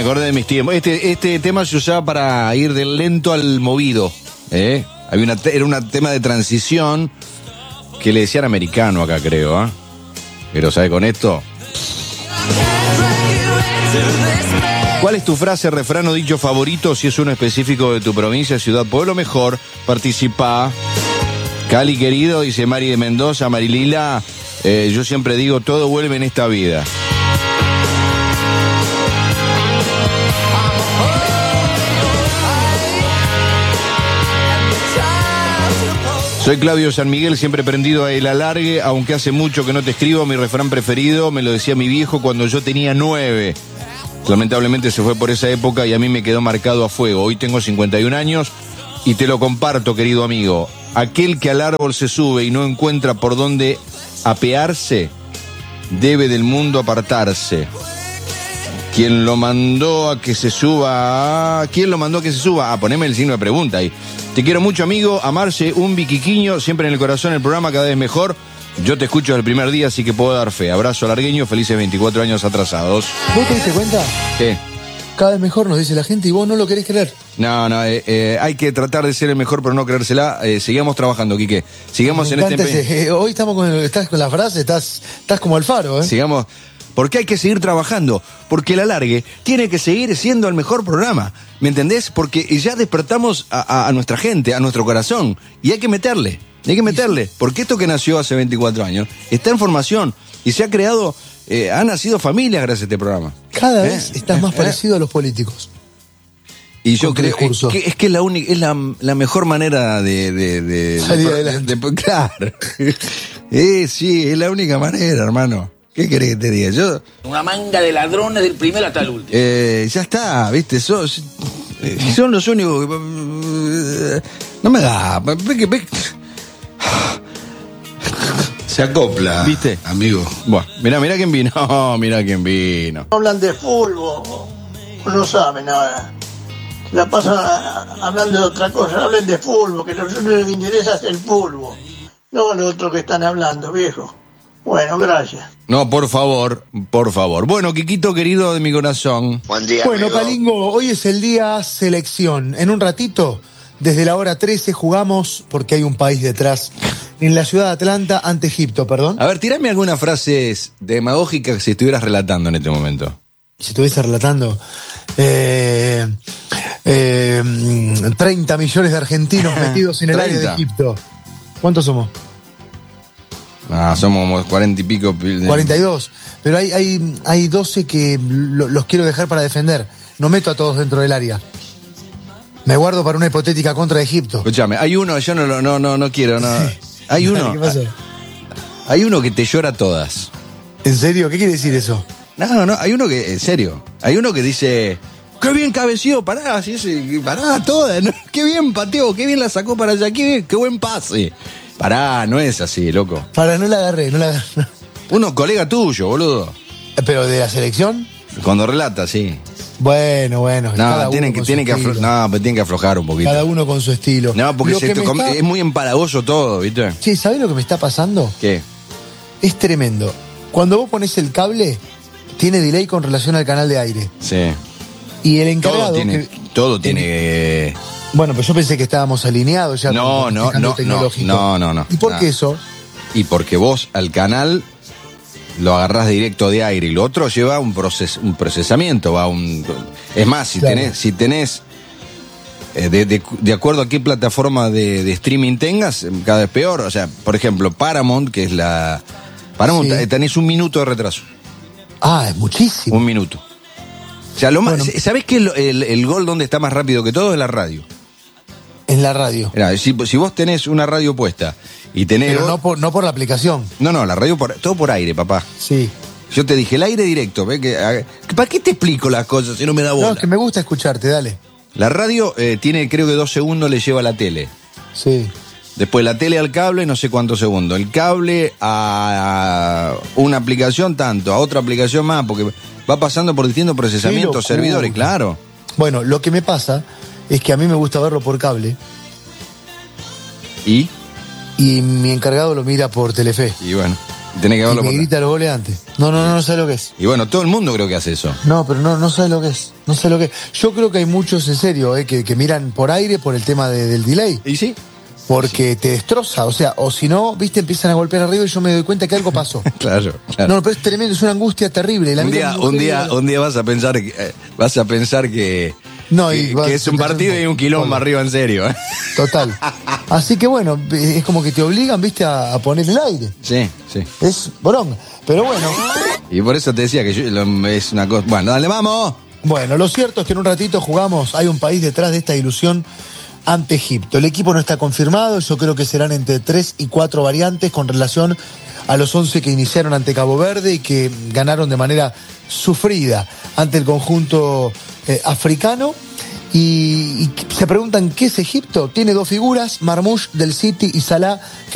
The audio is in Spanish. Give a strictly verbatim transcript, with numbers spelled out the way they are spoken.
Me acordé de mis tiempos. Este, este tema se usaba para ir del lento al movido. ¿eh? Había una, era un tema de transición que le decían americano acá, creo. ¿eh? Pero, ¿sabe con esto? ¿Cuál es tu frase, refrán o dicho favorito? Si es uno específico de tu provincia, ciudad, pueblo, mejor. Participa. Cali, querido, dice Mari de Mendoza. Marilila, eh, yo siempre digo, todo vuelve en esta vida. Soy Claudio San Miguel, siempre prendido a El Alargue, aunque hace mucho que no te escribo, mi refrán preferido me lo decía mi viejo cuando yo tenía nueve. Lamentablemente se fue por esa época y a mí me quedó marcado a fuego. Hoy tengo cincuenta y un años y te lo comparto, querido amigo. Aquel que al árbol se sube y no encuentra por dónde apearse, debe del mundo apartarse. ¿Quién lo mandó a que se suba? ¿Quién lo mandó a que se suba? Ah, poneme el signo de pregunta ahí. Te quiero mucho, amigo. Amarse, un biquiquiño, siempre en el corazón, el programa cada vez mejor. Yo te escucho desde el primer día, así que puedo dar fe. Abrazo largueño, felices veinticuatro años atrasados. ¿Vos te diste cuenta? ¿Qué? Cada vez mejor nos dice la gente y vos no lo querés creer. No, no, eh, eh, hay que tratar de ser el mejor, pero no creérsela. Eh, sigamos trabajando, Quique. Sigamos Me en este... ese, eh, hoy estamos con, el, estás con la frase, estás, estás como Alfaro, ¿eh? Sigamos... Porque hay que seguir trabajando, porque El Alargue tiene que seguir siendo el mejor programa, ¿me entendés? Porque ya despertamos a, a, a nuestra gente, a nuestro corazón, y hay que meterle, hay que meterle, porque esto que nació hace veinticuatro años está en formación y se ha creado, eh, ha nacido familias gracias a este programa. Cada ¿Eh? vez estás más ¿Eh? parecido a los políticos. Y yo creo que, discurso. que es que la única, es la, la mejor manera de, de, de, Salir de, adelante. de- de- claro. Eh, sí, es la única manera, hermano. ¿Qué querés que te diga? Yo, Una manga de ladrones del primero hasta el último. eh, ya está, viste, sos, eh, son los únicos que, eh, no me da, ve que- ve- Se acopla, ¿Viste? amigo. Bueno, mirá, mirá quién vino, oh, mirá quién vino. Hablan de fútbol, no saben nada. La pasan a- hablando de otra cosa, hablen de fútbol, que lo único que les interesa es el fútbol, no lo otro que están hablando, viejo. Bueno, gracias. No, por favor, por favor. Bueno, Quiquito querido de mi corazón. Buen día, Bueno, amigo. Palingo, hoy es el día selección. En un ratito, desde la hora trece, jugamos, porque hay un país detrás, en la ciudad de Atlanta, ante Egipto, perdón. A ver, tirame algunas frases demagógicas si estuvieras relatando en este momento. Si estuviese relatando, eh, eh, treinta millones de argentinos metidos en el área de treinta. Egipto. ¿Cuántos somos? Ah, somos como cuarenta y pico. cuarenta y dos. Pero hay, hay, hay doce que lo- los quiero dejar para defender. No meto a todos dentro del área. Me guardo para una hipotética contra de Egipto. Escúchame, hay uno, yo no, lo- no, no, no quiero, no. Hay uno, ¿Qué pasó? hay uno que te llora todas. ¿En serio? ¿Qué quiere decir eso? No, no, no, hay uno que, en serio, hay uno que dice, qué bien cabeció, pará, sí, sí, pará, todas, ¿no? Qué bien pateó, qué bien la sacó para allá, qué, bien, qué buen pase. Pará, no es así, loco. Para, no la agarré, no la agarré. Uno, colega tuyo, boludo. ¿Pero de la selección? Cuando relata, sí. Bueno, bueno. cada No, uno tienen que, con su tienen que, aflo- estilo. no, pero tienen que aflojar un poquito. Cada uno con su estilo. No, porque Lo se que te me com- está- es muy empalagoso todo, ¿viste? Sí, ¿sabés lo que me está pasando? ¿Qué? Es tremendo. Cuando vos pones el cable, tiene delay con relación al canal de aire. Sí. Y el encargado... Todo tiene, que- todo tiene que... Bueno, pero yo pensé que estábamos alineados ya No, con no, este cambio no, tecnológico. no, no, no. ¿Y por No. qué eso? Y porque vos al canal lo agarrás directo de aire y lo otro lleva un, proces, un procesamiento, va un... Es más, si Claro. tenés... Si tenés eh, de, de- de acuerdo a qué plataforma de, de streaming tengas, eh, cada vez peor. O sea, por ejemplo, Paramount, que es la... Paramount, Sí. eh, tenés un minuto de retraso. Ah, es muchísimo. Un minuto. O sea, lo más... Bueno. ¿Sabés que el, el, el gol donde está más rápido que todo es la radio? En la radio. Mirá, si, si vos tenés una radio puesta y tenés... Pero no por, no por la aplicación. No, no, la radio, por, todo por aire, papá. Sí. Yo te dije, el aire directo. ¿ve? Que, a- ¿Para qué te explico las cosas si no me da bola? No, es que me gusta escucharte, dale. La radio eh, tiene, creo que dos segundos le lleva a la tele. Sí. Después la tele al cable, no sé cuántos segundos. El cable a una aplicación tanto, a otra aplicación más, porque va pasando por distintos procesamientos, locura. servidores, claro. Bueno, lo que me pasa es que a mí me gusta verlo por cable ¿Y? y mi encargado lo mira por Telefe. Y bueno. Tenés que y verlo me por grita los goles antes. No, no, no, no sé lo que es. Y bueno, todo el mundo creo que hace eso. No, pero no, no sé lo que es. No sé lo que es. Yo creo que hay muchos, en serio, eh, que, que miran por aire por el tema de, del delay. ¿Y sí? Porque te destroza, o sea, o si no, viste, empiezan a golpear arriba y yo me doy cuenta que algo pasó. Claro, claro. No, pero es tremendo, es una angustia terrible. La un, mira día, mi mujer un, y día, digo, un día vas a pensar que, eh, vas a pensar que, No, y que, vas que a es un pensar partido un y un quilombo poco. arriba, en serio. ¿eh? Total. Así que bueno, es como que te obligan, viste, a, a poner el aire. Sí, sí. Es bronca. Pero bueno, Y por eso te decía que yo, lo- es una cosa... Bueno, dale, vamos. bueno, lo cierto es que en un ratito jugamos, hay un país detrás de esta ilusión ante Egipto. El equipo no está confirmado, yo creo que serán entre tres y cuatro variantes con relación a los once que iniciaron ante Cabo Verde y que ganaron de manera sufrida ante el conjunto eh, africano. Y, y se preguntan, ¿qué es Egipto? Tiene dos figuras, Marmoush del City y Salah, que